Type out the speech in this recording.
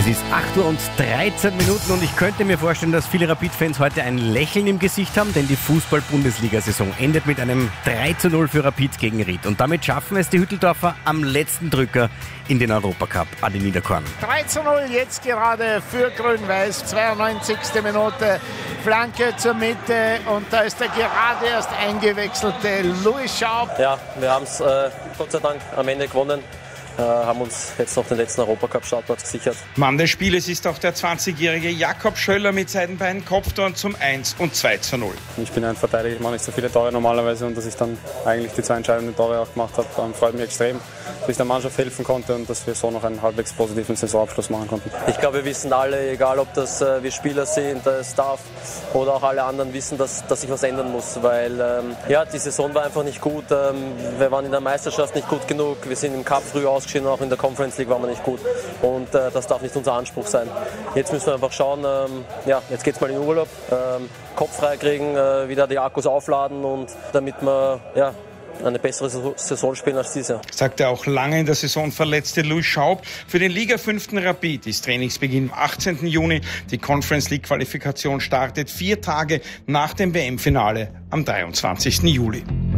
Es ist 8:13 Uhr und ich könnte mir vorstellen, dass viele Rapid-Fans heute ein Lächeln im Gesicht haben, denn die Fußball-Bundesliga-Saison endet mit einem 3:0 für Rapid gegen Ried. Und damit schaffen es die Hütteldorfer am letzten Drücker in den Europacup. Adi Niederkorn. 3:0 jetzt gerade für Grün-Weiß. 92. Minute, Flanke zur Mitte und da ist der gerade erst eingewechselte Louis Schaub. Ja, wir haben es Gott sei Dank am Ende gewonnen. Haben uns jetzt noch den letzten Europacup-Startplatz gesichert. Mann des Spieles ist auch der 20-jährige Jakob Schöller mit seinen beiden Kopftoren zum 1 und 2:0. Ich bin ein Verteidiger, ich mache nicht so viele Tore normalerweise und dass ich dann eigentlich die 2 entscheidenden Tore auch gemacht habe, freut mich extrem, dass ich der Mannschaft helfen konnte und dass wir so noch einen halbwegs positiven Saisonabschluss machen konnten. Ich glaube, wir wissen alle, egal ob das wir Spieler sind, der Staff oder auch alle anderen wissen, dass sich was ändern muss, weil die Saison war einfach nicht gut. Wir waren in der Meisterschaft nicht gut genug, wir sind im Cup früh ausgeschieden, auch in der Conference League waren wir nicht gut und das darf nicht unser Anspruch sein. Jetzt müssen wir einfach schauen, jetzt geht's mal in den Urlaub, Kopf frei kriegen, wieder die Akkus aufladen und damit wir eine bessere Saison spielen als diese. Sagte auch lange in der Saison verletzte Louis Schaub. Für den Liga-5. Rapid ist Trainingsbeginn am 18. Juni. Die Conference League-Qualifikation startet 4 Tage nach dem WM-Finale am 23. Juli.